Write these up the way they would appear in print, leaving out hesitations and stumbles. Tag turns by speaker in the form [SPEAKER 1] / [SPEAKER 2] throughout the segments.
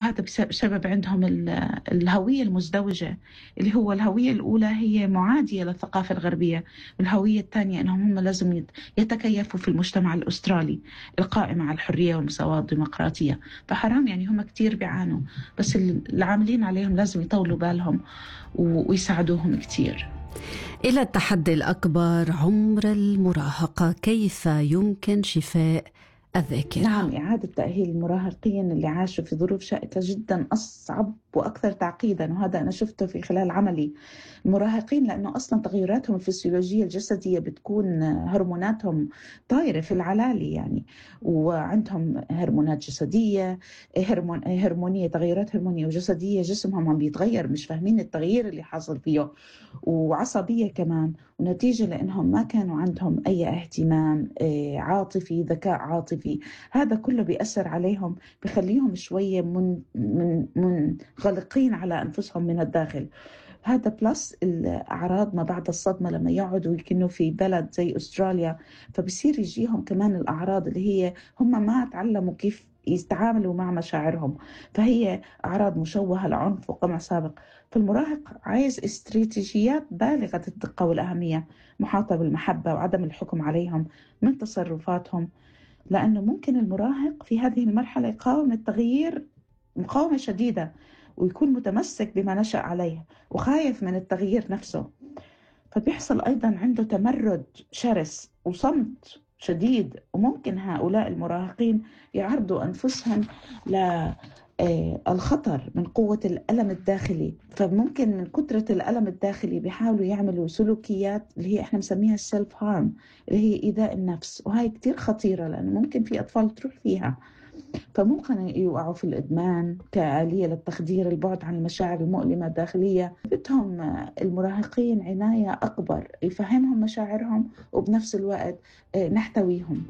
[SPEAKER 1] وهذا بسبب عندهم الهوية المزدوجة، اللي هو الهوية الأولى هي معادية للثقافة الغربية، والهوية الثانية أنهم هم لازم يتكيفوا في المجتمع الأسترالي القائم على الحرية والمساواة والديمقراطية. فحرام يعني هم كتير بيعانوا، بس العاملين عليهم لازم يطولوا بالهم ويساعدوهم كتير.
[SPEAKER 2] إلى التحدي الأكبر، عمر المراهقة، كيف يمكن شفاء الذاكرة؟
[SPEAKER 1] نعم، إعادة تأهيل المراهقين اللي عاشوا في ظروف شائكة جدا أصعب وأكثر تعقيدا، وهذا أنا شفته في خلال عملي. المراهقين لأنه أصلا تغيراتهم الفسيولوجية الجسدية بتكون هرموناتهم طايرة في العلالي يعني، وعندهم هرمونات جسدية هرمونية، تغيرات هرمونية وجسدية، جسمهم عم بيتغير، مش فاهمين التغيير اللي حاصل فيه، وعصبية كمان، ونتيجة لأنهم ما كانوا عندهم أي اهتمام عاطفي، ذكاء عاطفي. هذا كله بيأثر عليهم، بخليهم شوية منغلقين على أنفسهم من الداخل. هذا بلس الأعراض ما بعد الصدمة، لما يقعدوا يكنوا في بلد زي أستراليا فبصير يجيهم كمان الأعراض اللي هي هم ما تعلموا كيف يتعاملوا مع مشاعرهم، فهي أعراض مشوهة لعنف وقمع سابق. فالمراهق عايز استراتيجيات بالغة الدقة والأهمية، محاطة بالمحبة وعدم الحكم عليهم من تصرفاتهم، لأنه ممكن المراهق في هذه المرحلة يقاوم التغيير مقاومة شديدة، ويكون متمسك بما نشأ عليه وخايف من التغيير نفسه. فبيحصل أيضا عنده تمرد شرس وصمت شديد، وممكن هؤلاء المراهقين يعرضوا أنفسهم للخطر من قوة الألم الداخلي. فممكن من كثرة الألم الداخلي بيحاولوا يعملوا سلوكيات اللي هي احنا مسميها السيلف هارم، اللي هي إيذاء النفس، وهي كتير خطيرة لأنه ممكن في أطفال تروح فيها. فممكن يوقعوا في الإدمان كآلية للتخدير، البعد عن المشاعر المؤلمة الداخلية. بدهم المراهقين عناية أكبر، يفهمهم مشاعرهم وبنفس الوقت نحتويهم.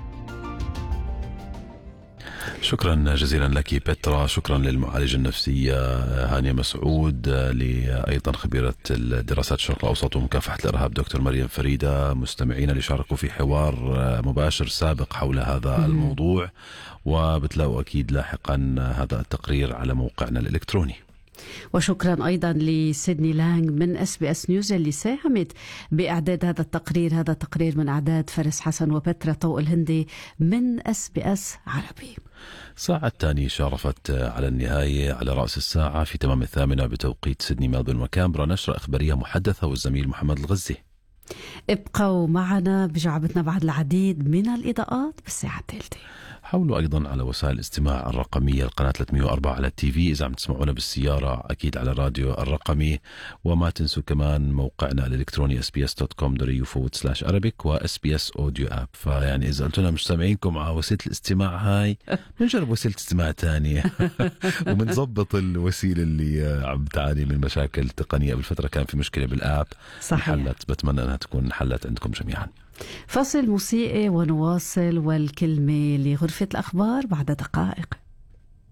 [SPEAKER 3] شكرا جزيلا لك بترا، شكرا للمعالجة النفسية هانية مسعود، أيضا خبيرة الدراسات الشرق الأوسط ومكافحة الإرهاب دكتور مريم فريدة. مستمعين اللي شاركوا في حوار مباشر سابق حول هذا الموضوع، وبتلاقوا أكيد لاحقا هذا التقرير على موقعنا الإلكتروني.
[SPEAKER 2] وشكرا أيضا لسيدني لانغ من SBS نيوز اللي ساهمت بإعداد هذا التقرير. هذا التقرير من إعداد فارس حسن وبترا طوق الهندي من SBS عربي.
[SPEAKER 3] الساعة الثانية شارفت على النهاية على رأس الساعة في تمام 8 بتوقيت سيدني ملبورن وكامبرا نشرة إخبارية محدثة والزميل محمد الغزي.
[SPEAKER 2] ابقوا معنا، بجعبتنا بعد العديد من الإضاءات بالساعة الثالثة.
[SPEAKER 3] حاولوا أيضا على وسائل الاستماع الرقمية القناة 304 على التي في إذا عم تسمعونا بالسيارة، أكيد على الراديو الرقمي. وما تنسوا كمان موقعنا الإلكتروني sbs.com.au/Arabic و SBS Audio App. فيعني إذا قلتونا مش سامعينكم على وسيلة الاستماع هاي، بنجرب وسيلة استماع تانية وبنضبط الوسيلة اللي عم تعاني من مشاكل تقنية. بالفترة كان في مشكلة بالآب حلت، بتمنى أنها تكون حلت عندكم جميعا.
[SPEAKER 2] فصل موسيقي ونواصل، والكلمة لغرفة الأخبار بعد دقائق.